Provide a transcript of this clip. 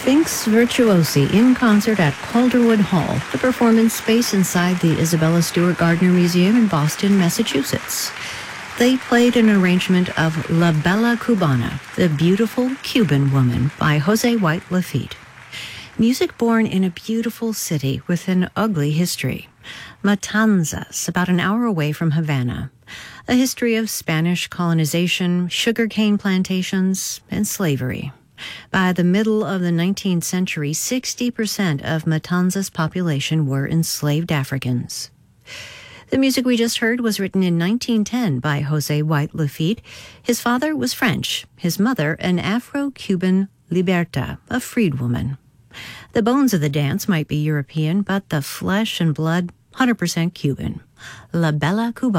Sphinx Virtuosi in concert at Calderwood Hall, the performance space inside the Isabella Stewart Gardner Museum in Boston, Massachusetts. They played an arrangement of La Bella Cubana, the Beautiful Cuban Woman, by Jose White Lafitte. Music born in a beautiful city with an ugly history. Matanzas, about an hour away from Havana. A history of Spanish colonization, sugarcane plantations, and slavery. By the middle of the 19th century, 60% of Matanzas' population were enslaved Africans. The music we just heard was written in 1910 by Jose White Lafitte. His father was French, his mother an Afro-Cuban liberta, a freedwoman. The bones of the dance might be European, but the flesh and blood, 100% Cuban. La Bella Cubana.